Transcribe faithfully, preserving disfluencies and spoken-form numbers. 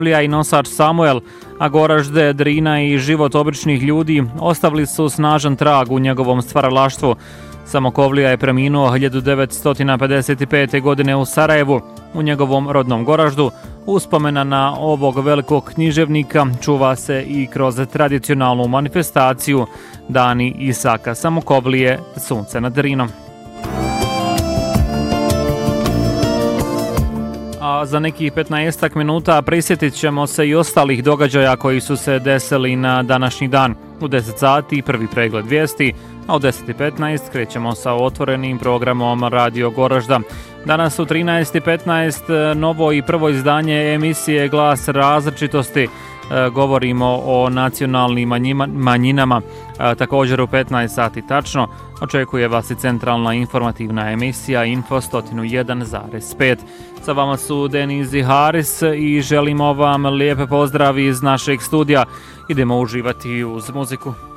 i nosač Samuel, a Goražde, Drina i život običnih ljudi ostavili su snažan trag u njegovom stvaralaštvu. Samokovlija je preminuo hiljadu devetsto pedeset pete. godine u Sarajevu, u njegovom rodnom Goraždu. Uspomena na ovog velikog književnika čuva se i kroz tradicionalnu manifestaciju Dani Isaka Samokovlije, Sunce nad Drinom. A za nekih petnaestak minuta prisjetit ćemo se i ostalih događaja koji su se desili na današnji dan. U deset sati prvi pregled vijesti, a u deset i petnaest krećemo sa otvorenim programom Radio Goražda. Danas u trinaest i petnaest novo i prvo izdanje emisije Glas različitosti. Govorimo o nacionalnim manjinama. Također u petnaest sati tačno očekuje vas i centralna informativna emisija Info sto jedan zarez pet. Sa vama su Deniz i Haris i želimo vam lijepe pozdrav iz našeg studija. Idemo uživati uz muziku.